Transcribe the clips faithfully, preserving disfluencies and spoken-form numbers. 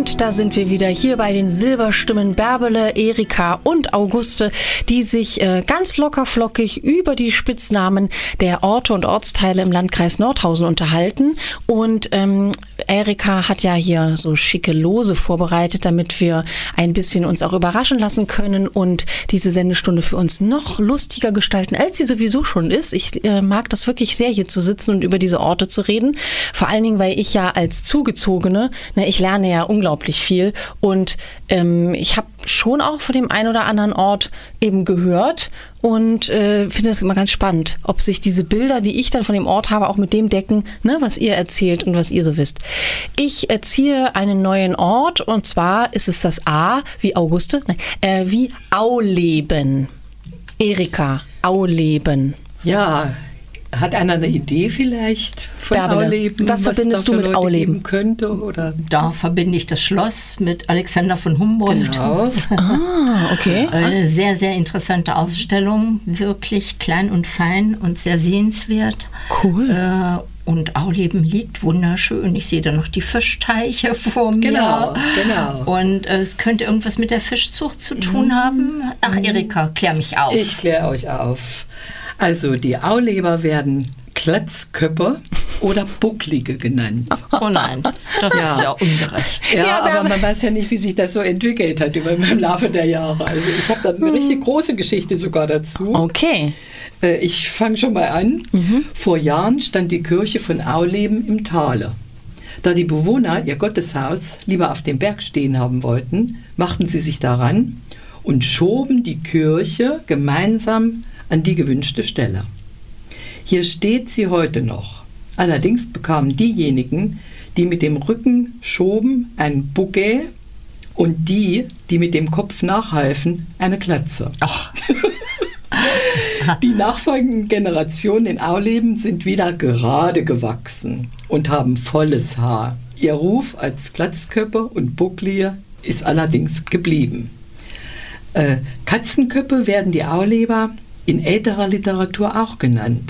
Und da sind wir wieder hier bei den Silberstimmen Bärbele, Erika und Auguste, die sich äh, ganz lockerflockig über die Spitznamen der Orte und Ortsteile im Landkreis Nordhausen unterhalten. Und ähm, Erika hat ja hier so schicke Lose vorbereitet, damit wir ein bisschen uns auch überraschen lassen können und diese Sendestunde für uns noch lustiger gestalten, als sie sowieso schon ist. Ich äh, mag das wirklich sehr, hier zu sitzen und über diese Orte zu reden. Vor allen Dingen, weil ich ja als Zugezogene, ne, ich lerne ja unglaublich viel und ähm, ich habe schon auch von dem einen oder anderen Ort eben gehört und äh, finde das immer ganz spannend, ob sich diese Bilder, die ich dann von dem Ort habe, auch mit dem decken, ne, was ihr erzählt und was ihr so wisst. Ich erziehe einen neuen Ort und zwar ist es das A wie Auguste, nein, äh, wie Auleben. Erika, Auleben. Ja, hat einer eine Idee vielleicht von Bärbele, Auleben? was verbindest du mit Leute Auleben? Könnte, oder? Da verbinde ich das Schloss mit Alexander von Humboldt. Genau. Ah, okay. Eine sehr, sehr interessante Ausstellung, wirklich klein und fein und sehr sehenswert. Cool. Äh, und Auleben liegt wunderschön. Ich sehe da noch die Fischteiche vor mir. Genau, genau. Und äh, es könnte irgendwas mit der Fischzucht zu tun haben. Ach, Erika, klär mich auf. Ich kläre euch auf. Also die Auleber werden Glatzköpfe oder Bucklige genannt. Oh nein, das Ja. ist ja ungerecht. Ja, Ja, aber aber- man weiß ja nicht, wie sich das so entwickelt hat über im Laufe der Jahre. Also ich habe da eine richtig große Geschichte sogar dazu. Okay. Äh, Ich fange schon mal an. Vor Jahren stand die Kirche von Auleben im Tale. Da die Bewohner ihr Gotteshaus lieber auf dem Berg stehen haben wollten, machten sie sich daran und schoben die Kirche gemeinsam an die gewünschte Stelle. Hier steht sie heute noch. Allerdings bekamen diejenigen, die mit dem Rücken schoben, ein Bouquet und die, die mit dem Kopf nachhalfen, eine Glatze. Ach, Die nachfolgenden Generationen in Auleben sind wieder gerade gewachsen und haben volles Haar. Ihr Ruf als Glatzköppe und Bucklige ist allerdings geblieben. Äh, Katzenköppe werden die Auleber in älterer Literatur auch genannt.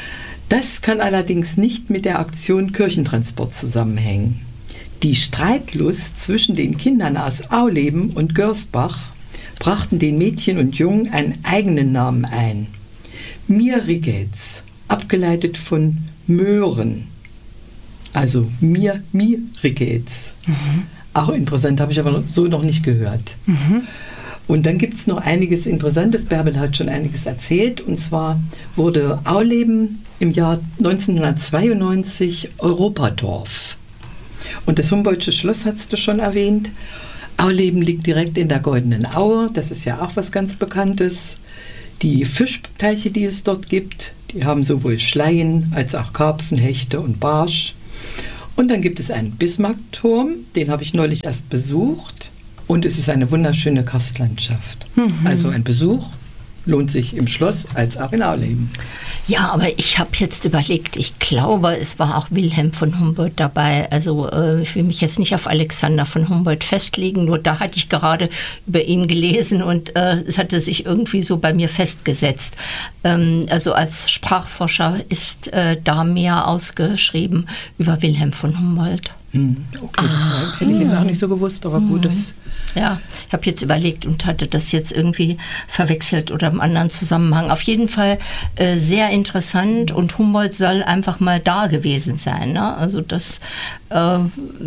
Das kann allerdings nicht mit der Aktion Kirchentransport zusammenhängen. Die Streitlust zwischen den Kindern aus Auleben und Görsbach brachten den Mädchen und Jungen einen eigenen Namen ein. Mir Ricketts, abgeleitet von Möhren. Also Mir, Mir Ricketts. Mhm. Auch interessant, habe ich aber so noch nicht gehört. Mhm. Und dann gibt es noch einiges Interessantes. Bärbel hat schon einiges erzählt. Und zwar wurde Auleben im Jahr neunzehnhundertzweiundneunzig Europadorf. Und das Humboldtsche Schloss hast du schon erwähnt. Auleben liegt direkt in der Goldenen Aue. Das ist ja auch was ganz Bekanntes. Die Fischteiche, die es dort gibt, die haben sowohl Schleien als auch Karpfen, Hechte und Barsch. Und dann gibt es einen Bismarckturm, den habe ich neulich erst besucht. Und es ist eine wunderschöne Karstlandschaft. Mhm. Also ein Besuch lohnt sich im Schloss als auch in Auleben. ja, aber ich habe jetzt überlegt, ich glaube, es war auch Wilhelm von Humboldt dabei. Also äh, ich will mich jetzt nicht auf Alexander von Humboldt festlegen, nur da hatte ich gerade über ihn gelesen und äh, es hatte sich irgendwie so bei mir festgesetzt. Ähm, also als Sprachforscher ist äh, da mehr ausgeschrieben über Wilhelm von Humboldt. Hm, okay, das ah, hätte ich jetzt auch nicht so gewusst, aber gut, das... Ja, ich habe jetzt überlegt und hatte das jetzt irgendwie verwechselt oder im anderen Zusammenhang. Auf jeden Fall äh, sehr interessant und Humboldt soll einfach mal da gewesen sein. Ne? Also das äh,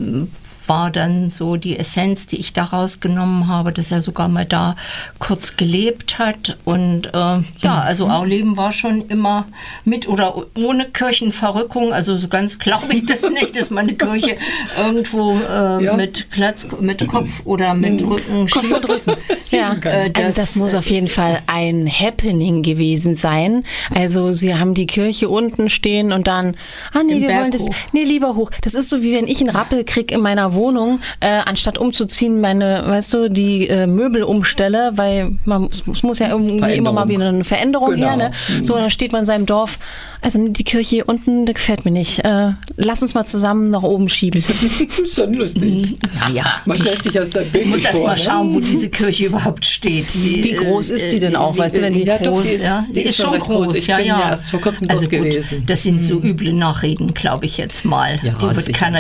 war dann so die Essenz, die ich daraus genommen habe, dass er sogar mal da kurz gelebt hat. Und äh, ja, also Auleben war schon immer mit oder ohne Kirchenverrückung. Also so ganz glaube ich das nicht, dass man eine Kirche irgendwo äh, ja. mit, Klatz, mit Kopf oder mit Rücken Kopf und Rücken. Ja, äh, das, also das muss auf jeden Fall ein Happening gewesen sein. Also sie haben die Kirche unten stehen und dann, ah nee, wir Berg wollen das, hoch. nee, lieber hoch. Das ist so, wie wenn ich einen Rappel kriege in meiner Wohnung, äh, anstatt umzuziehen, meine, weißt du, die äh, Möbel umstelle, weil man, es muss ja irgendwie immer mal wieder eine Veränderung genau. her. Ne? So, dann steht man in seinem Dorf. Also die Kirche hier unten, das gefällt mir nicht. Äh, lass uns mal zusammen nach oben schieben. Schon lustig. Naja, man stellt sich aus der Bild Ich muss erst vor, mal ne? schauen, wo diese Kirche überhaupt steht. Die, wie groß ist die denn auch, weißt du, wenn die ja, groß doch, die ist? Ja, die, die ist, ist schon groß. Ich ja, bin ja. ja erst vor kurzem also dort gut, gewesen. Das sind so üble Nachreden, glaube ich jetzt mal. Ja, die wird sicher. keiner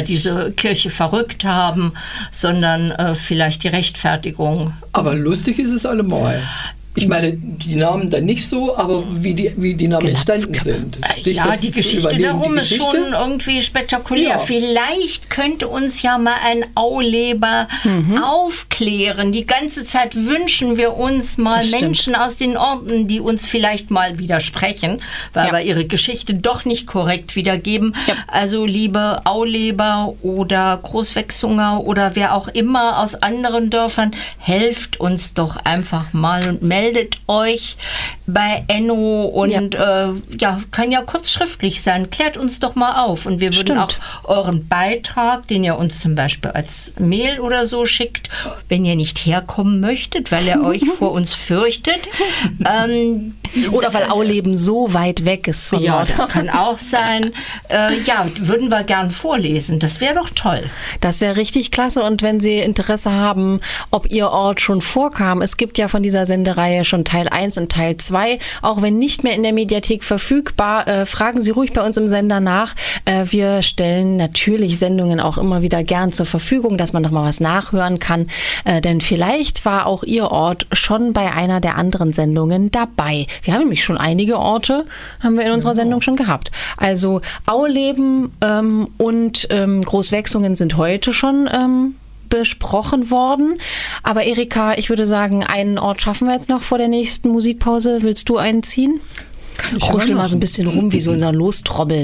immer diese Kirche verrückt haben, sondern äh, vielleicht die Rechtfertigung. Aber lustig ist es allemal. Ich meine, die Namen dann nicht so, aber wie die, wie die Namen entstanden sind. Sich ja, die Geschichte darum die Geschichte? ist schon irgendwie spektakulär. Ja. Vielleicht könnte uns ja mal ein Auleber mhm. aufklären. Die ganze Zeit wünschen wir uns mal Menschen aus den Orten, die uns vielleicht mal widersprechen, weil ja. wir ihre Geschichte doch nicht korrekt wiedergeben. Ja. Also liebe Auleber oder Großwechsunger oder wer auch immer aus anderen Dörfern, helft uns doch einfach mal und meldet Meldet euch bei Enno und ja. Äh, ja, kann ja kurz schriftlich sein. Klärt uns doch mal auf. Und wir würden Stimmt. auch euren Beitrag, den ihr uns zum Beispiel als Mail oder so schickt, wenn ihr nicht herkommen möchtet, weil ihr euch vor uns fürchtet. Ähm, oder weil Auleben so weit weg ist von Ja, Nord. Das kann auch sein. Äh, ja, würden wir gern vorlesen. Das wäre doch toll. Das wäre richtig klasse. Und wenn Sie Interesse haben, ob Ihr Ort schon vorkam, es gibt ja von dieser Sendereihe schon Teil eins und Teil zwei. Auch wenn nicht mehr in der Mediathek verfügbar, äh, fragen Sie ruhig bei uns im Sender nach. Äh, wir stellen natürlich Sendungen auch immer wieder gern zur Verfügung, dass man noch mal was nachhören kann. Äh, denn vielleicht war auch Ihr Ort schon bei einer der anderen Sendungen dabei. Wir haben nämlich schon einige Orte, haben wir in unserer Sendung schon gehabt. Also Auleben ähm, und ähm, Großwechsungen sind heute schon ähm, besprochen worden. Aber Erika, ich würde sagen, einen Ort schaffen wir jetzt noch vor der nächsten Musikpause. Willst du einen ziehen? Ruschel mal so ein bisschen rum wie so ein Lostrommel.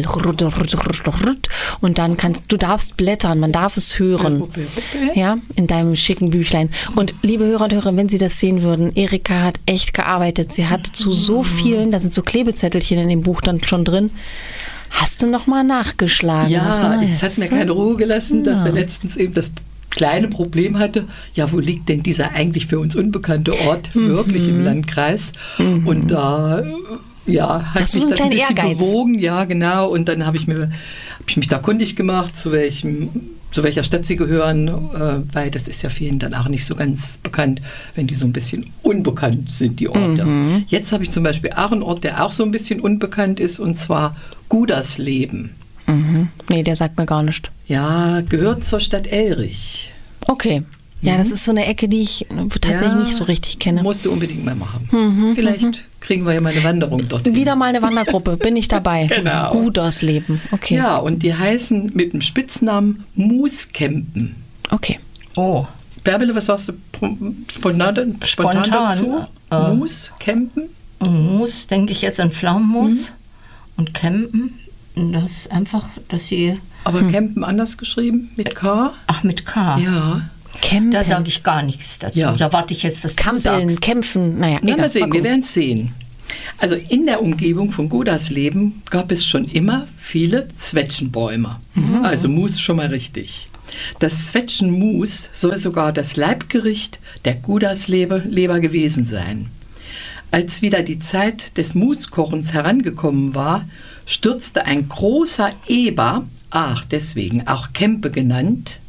Und dann kannst du darfst blättern, man darf es hören. Ja, in deinem schicken Büchlein. Und liebe Hörer und Hörer, wenn Sie das sehen würden, Erika hat echt gearbeitet. Sie hat zu so vielen, da sind so Klebezettelchen in dem Buch dann schon drin. Hast du noch mal nachgeschlagen? Ja, es hat mir keine Ruhe gelassen, ja. dass wir letztens eben das kleine Problem hatte, ja, wo liegt denn dieser eigentlich für uns unbekannte Ort mhm. wirklich im Landkreis? Mhm. Und da ja, hat mich das ein bisschen Ehrgeiz. bewogen, ja, genau. Und dann habe ich, mir, hab ich mich da kundig gemacht, zu, welchem, zu welcher Stadt sie gehören, äh, weil das ist ja vielen dann auch nicht so ganz bekannt, wenn die so ein bisschen unbekannt sind, die Orte. Mhm. Jetzt habe ich zum Beispiel auch einen Ort, der auch so ein bisschen unbekannt ist, und zwar Gudersleben. Mhm. Nee, der sagt mir gar nichts. Ja, gehört zur Stadt Elrich. Okay. Ja, mhm. das ist so eine Ecke, die ich tatsächlich ja, nicht so richtig kenne. Musst du unbedingt mal machen. Mhm, Vielleicht mhm. kriegen wir ja mal eine Wanderung dorthin. Wieder mal eine Wandergruppe, bin ich dabei. Genau. Gudersleben. Okay. Ja, und die heißen mit dem Spitznamen Mooscampen. Okay. Oh. Bärbele, was sagst du spontan, spontan dazu? Äh, Mooscampen? Moos, denke ich jetzt an Pflaumenmus. Mhm. Und Campen, das ist einfach, dass sie... Aber hm. Campen anders geschrieben, mit K? Ach, mit K. Ja. Campen. Da sage ich gar nichts dazu. Ja. Da warte ich jetzt, was Kampeln, du sagst. Kämpfen, naja. Na, mal sehen, wir werden es sehen. Also in der Umgebung von Gudersleben gab es schon immer viele Zwetschgenbäume. Mhm. Also Mus schon mal richtig. Das Zwetschgenmus soll sogar das Leibgericht der Gudersleber gewesen sein. Als wieder die Zeit des Muskochens herangekommen war, stürzte ein großer Eber, ach deswegen auch Kempe genannt,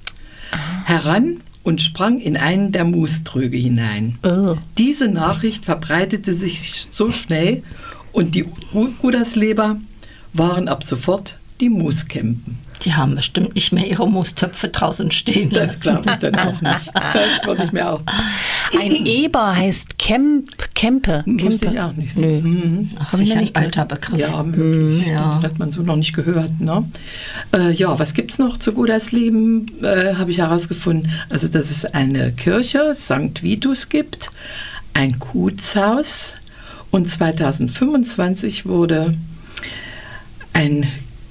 heran und sprang in einen der Muströge hinein. Oh. Diese Nachricht verbreitete sich so schnell und die Gudersleber waren ab sofort die Muskempen. Die haben bestimmt nicht mehr ihre Moostöpfe draußen stehen lassen. Das glaube ich dann auch nicht. Das würde ich mir auch. Ein Eber heißt Kemp, Kempe. Wusste ich auch nicht so. Nö. Mhm. Ach, sicher ein alter Begriff. Ja, möglich. Mhm. Ja. Das hat man so noch nicht gehört. Ne? Äh, ja, was gibt es noch zu Gudersleben, äh, habe ich herausgefunden. Also, dass es eine Kirche, Sankt Vitus, gibt, ein Gutshaus, und zweitausendfünfundzwanzig wurde ein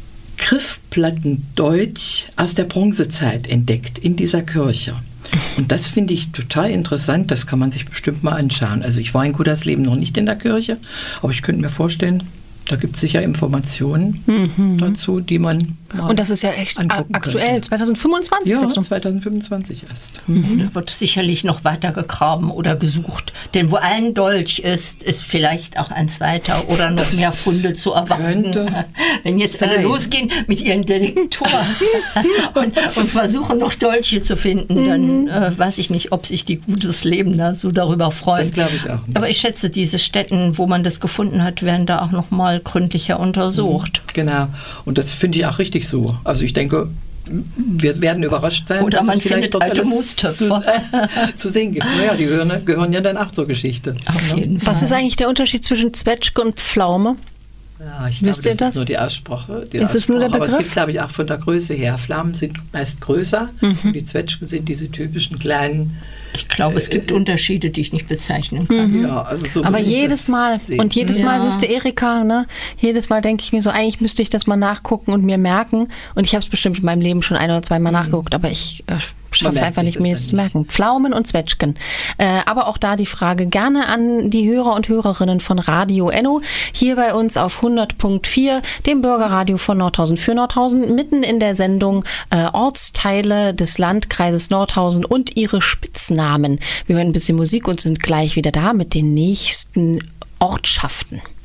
Griffplattendeutsch aus der Bronzezeit entdeckt in dieser Kirche. Und das finde ich total interessant, das kann man sich bestimmt mal anschauen. Also ich war in Gudersleben noch nicht in der Kirche, aber ich könnte mir vorstellen, da gibt es sicher Informationen mhm. dazu, die man mal Und das ist ja echt aktuell, könnte. zweitausendfünfundzwanzig? Ja, zweitausendfünfundzwanzig erst. Mhm. Da wird sicherlich noch weiter gegraben oder gesucht. Denn wo ein Dolch ist, ist vielleicht auch ein zweiter oder noch das mehr Funde zu erwarten. Wenn jetzt alle losgehen mit ihren Detektoren und, und versuchen noch Dolche zu finden, mhm. dann äh, weiß ich nicht, ob sich die Gudersleben da so darüber freuen. Das glaube ich auch nicht. Aber ich schätze, diese Stätten, wo man das gefunden hat, werden da auch noch mal gründlicher untersucht. Genau. Und das finde ich auch richtig so. Also ich denke, wir werden überrascht sein, oder dass man es vielleicht findet dort alte alles Moostöpfe. zu, zu sehen gibt. Naja, die gehören, gehören ja dann auch zur Geschichte. Auf jeden Fall. Was ist eigentlich der Unterschied zwischen Zwetschge und Pflaume? Ja, ich Wisst glaube, ihr das, das? ist nur die Aussprache. Die Ist es nur der Aussprache. Aber es Begriff? gibt, glaube ich, auch von der Größe her. Pflaumen sind meist größer Mhm. und die Zwetschgen sind diese typischen kleinen. Ich glaube, es gibt Unterschiede, die ich nicht bezeichnen kann. Ja, also so Aber würde ich jedes das Mal, sehen. und jedes Ja. Mal siehst du Erika, ne? Jedes Mal denke ich mir so, eigentlich müsste ich das mal nachgucken und mir merken. Und ich habe es bestimmt in meinem Leben schon ein oder zweimal nachgeguckt, aber ich äh, schaffe es merkt einfach sich nicht, das mir dann es zu nicht. merken. Pflaumen und Zwetschgen. Äh, aber auch da die Frage gerne an die Hörer und Hörerinnen von Radio Enno. Hier bei uns auf hundert Komma vier, dem Bürgerradio von Nordhausen für Nordhausen, mitten in der Sendung äh, Ortsteile des Landkreises Nordhausen und ihre Spitznamen. Wir hören ein bisschen Musik und sind gleich wieder da mit den nächsten Ortschaften.